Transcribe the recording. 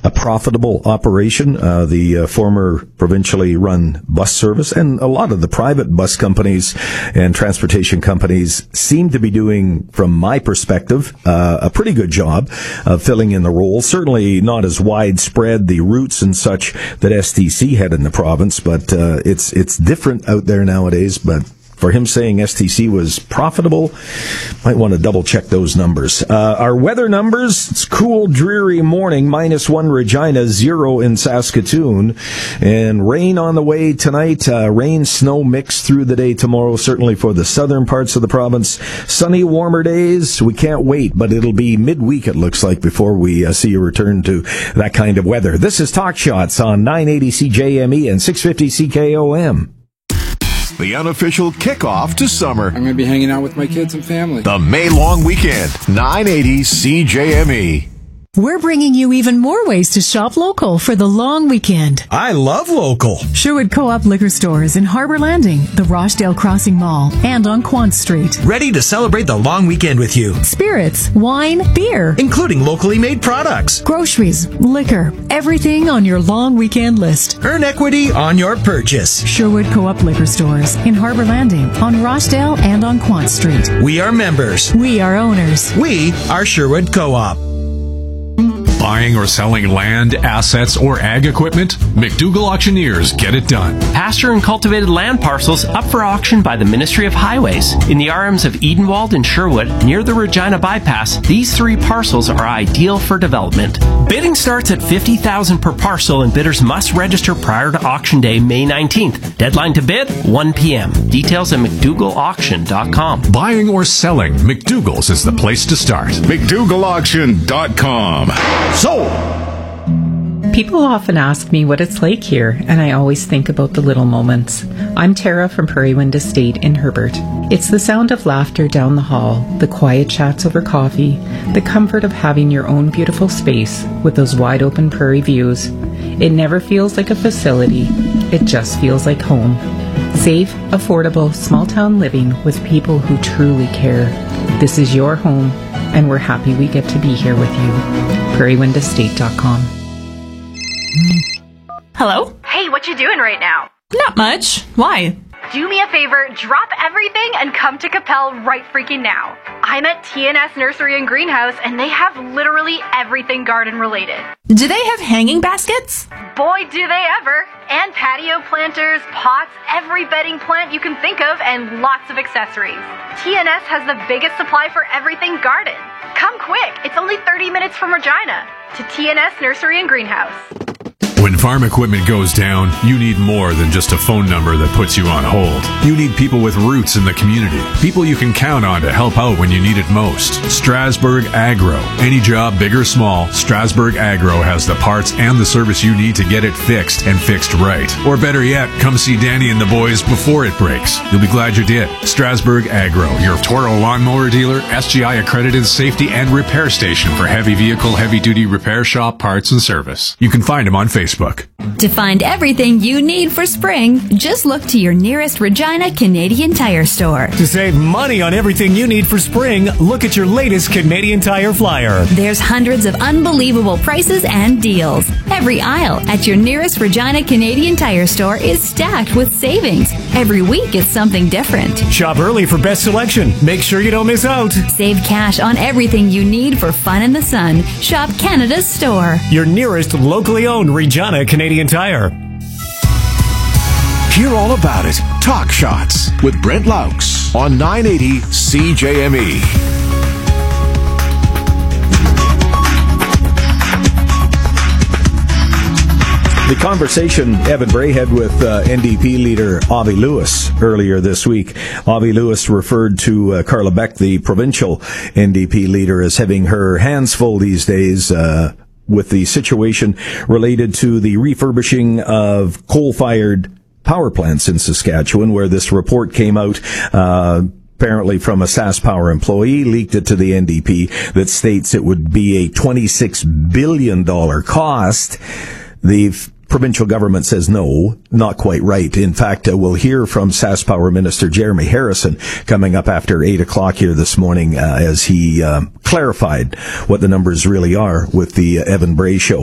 a profitable operation. The former provincially run bus service and a lot of the private bus companies and transportation companies seem to be doing, from my perspective, a pretty good job of filling in the role. Certainly not as widespread the routes and such that STC had in the province, but it's different out there nowadays. But for him saying STC was profitable, might want to double-check those numbers. Our weather numbers, it's cool, dreary morning, -1 Regina, 0 in Saskatoon, and rain on the way tonight. Rain, snow mix through the day tomorrow, certainly for the southern parts of the province. Sunny, warmer days. We can't wait, but it'll be midweek, it looks like, before we see a return to that kind of weather. This is Talk Shots on 980 CJME and 650 CKOM. The unofficial kickoff to summer. I'm going to be hanging out with my kids and family. The May long weekend, 980 CJME. We're bringing you even more ways to shop local for the long weekend. I love local. Sherwood Co-op liquor stores in Harbour Landing, the Rochdale Crossing Mall, and on Quant Street. Ready to celebrate the long weekend with you. Spirits, wine, beer, including locally made products. Groceries, liquor, everything on your long weekend list. Earn equity on your purchase. Sherwood Co-op liquor stores in Harbour Landing, on Rochdale, and on Quant Street. We are members. We are owners. We are Sherwood Co-op. Buying or selling land, assets, or ag equipment? McDougall Auctioneers get it done. Pasture and cultivated land parcels up for auction by the Ministry of Highways. In the RMs of Edenwald and Sherwood, near the Regina Bypass, these 3 parcels are ideal for development. Bidding starts at $50,000 per parcel, and bidders must register prior to auction day, May 19th. Deadline to bid, 1 p.m. Details at McDougallAuction.com. Buying or selling, McDougall's is the place to start. McDougallAuction.com. So, people often ask me what it's like here, and I always think about the little moments. I'm Tara from Prairie Wind Estate in Herbert. It's the sound of laughter down the hall, the quiet chats over coffee, the comfort of having your own beautiful space with those wide open prairie views. It never feels like a facility. It just feels like home. Safe, affordable, small town living with people who truly care. This is your home, and we're happy we get to be here with you. PrairieWindEstate.com. Hello? Hey, what you doing right now? Not much. Why? Do me a favor, drop everything and come to Capel right freaking now. I'm at TNS Nursery and Greenhouse, and they have literally everything garden related. Do they have hanging baskets? Boy, do they ever. And patio planters, pots, every bedding plant you can think of, and lots of accessories. TNS has the biggest supply for everything garden. Come quick, it's only 30 minutes from Regina. To TNS Nursery and Greenhouse. When farm equipment goes down, you need more than just a phone number that puts you on hold. You need people with roots in the community. People you can count on to help out when you need it most. Strasburg Agro. Any job, big or small, Strasburg Agro has the parts and the service you need to get it fixed, and fixed right. Or better yet, come see Danny and the boys before it breaks. You'll be glad you did. Strasburg Agro, your Toro lawnmower dealer, SGI accredited safety and repair station for heavy vehicle, heavy-duty repair shop parts and service. You can find them on Facebook. To find everything you need for spring, just look to your nearest Regina Canadian Tire store. To save money on everything you need for spring, look at your latest Canadian Tire flyer. There's hundreds of unbelievable prices and deals. Every aisle at your nearest Regina Canadian Tire store is stacked with savings. Every week it's something different. Shop early for best selection. Make sure you don't miss out. Save cash on everything you need for fun in the sun. Shop Canada's store. Your nearest locally owned Regina Canadian Tire. Hear all about it. Talk Shots with Brent Laux on 980 CJME. The conversation Evan Bray had with NDP leader Avi Lewis earlier this week. Avi Lewis referred to Carla Beck, the provincial NDP leader, as having her hands full these days with the situation related to the refurbishing of coal-fired power plants in Saskatchewan, where this report came out apparently from a SaskPower employee, leaked it to the NDP, that states it would be a $26 billion cost. The provincial government says no, not quite right. In fact, we'll hear from SaskPower Minister Jeremy Harrison coming up after 8 o'clock here this morning as he clarified what the numbers really are with the Evan Bray Show.